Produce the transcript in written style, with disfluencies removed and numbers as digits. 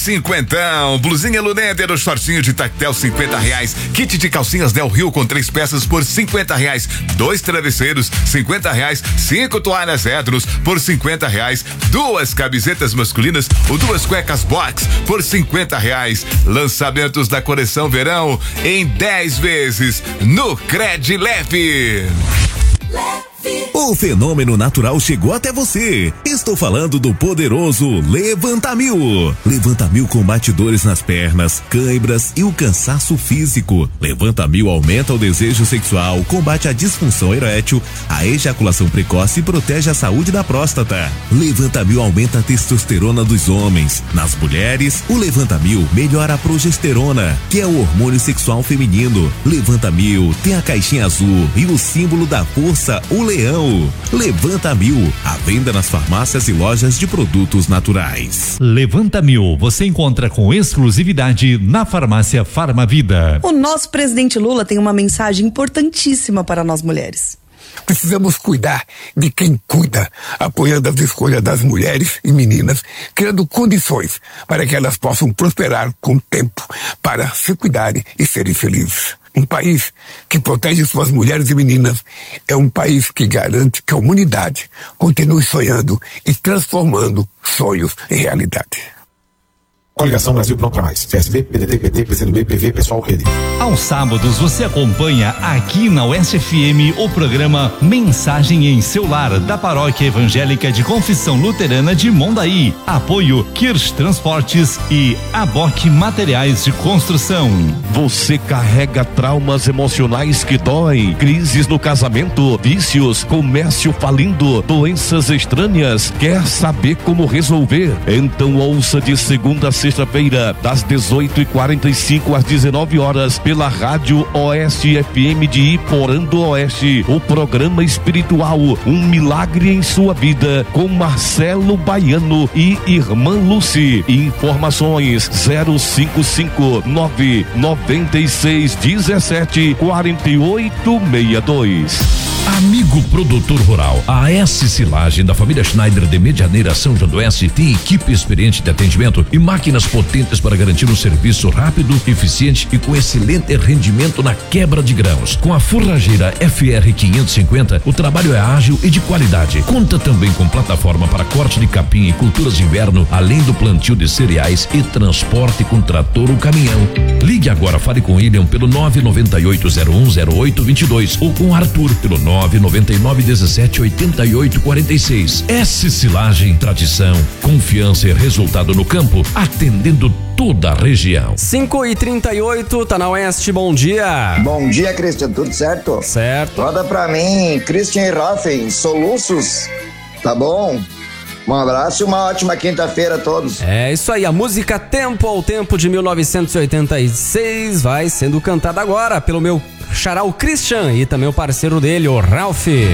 cinquentão. Blusinha Luneder, o shortinho de tactel R$50. Kit de calcinhas Del Rio com 3 peças por R$50. 2 travesseiros R$50. 5 toalhas Edros por R$50. 2 camisetas masculinas ou 2 cuecas box por R$50. Lançamentos da coleção verão em 10 vezes no Cred Leve. O fenômeno natural chegou até você. Estou falando do poderoso Levanta Mil. Levanta Mil combate dores nas pernas, cãibras e o cansaço físico. Levanta Mil aumenta o desejo sexual, combate a disfunção erétil, a ejaculação precoce e protege a saúde da próstata. Levanta Mil aumenta a testosterona dos homens. Nas mulheres, o Levanta Mil melhora a progesterona, que é o hormônio sexual feminino. Levanta Mil tem a caixinha azul e o símbolo da força, o leão. Levanta Mil, à venda nas farmácias e lojas de produtos naturais. Levanta Mil, você encontra com exclusividade na farmácia Farmavida. O nosso presidente Lula tem uma mensagem importantíssima para nós mulheres. Precisamos cuidar de quem cuida, apoiando as escolhas das mulheres e meninas, criando condições para que elas possam prosperar com o tempo, para se cuidarem e serem felizes. Um país que protege suas mulheres e meninas é um país que garante que a humanidade continue sonhando e transformando sonhos em realidade. Coligação Brasil Pronto pra Mais. PSB, PDT, PT, PCdoB, PV, Pessoal, Rede. Aos sábados você acompanha aqui na Oeste FM o programa Mensagem em Seu Lar, da Paróquia Evangélica de Confissão Luterana de Mondaí. Apoio Kirsch Transportes e Aboque Materiais de Construção. Você carrega traumas emocionais que doem, crises no casamento, vícios, comércio falindo, doenças estranhas. Quer saber como resolver? Então ouça de segunda a sexta-feira, das 18h45 às 19 horas, pela Rádio Oeste FM de Iporã do Oeste, o programa espiritual Um Milagre em Sua Vida, com Marcelo Baiano e Irmã Lucy. Informações 055-99617-4862. Amigo produtor rural, a S Silagem da família Schneider de Medianeira São João do Oeste tem equipe experiente de atendimento e máquinas potentes para garantir um serviço rápido, eficiente e com excelente rendimento na quebra de grãos. Com a forrageira FR 550, o trabalho é ágil e de qualidade. Conta também com plataforma para corte de capim e culturas de inverno, além do plantio de cereais e transporte com trator ou caminhão. Ligue agora, fale com William pelo 998010822 ou com Arthur pelo 999178846. S Silagem, tradição, confiança e resultado no campo, atendendo toda a região. 5h38, tá na Oeste, bom dia. Bom dia, Christian, tudo certo? Certo. Roda pra mim, Christian Roffen, Soluços, tá bom? Um abraço e uma ótima quinta-feira a todos. É isso aí, a música Tempo ao Tempo de 1986 vai sendo cantada agora pelo meu xará, o Christian, e também o parceiro dele, o Ralph.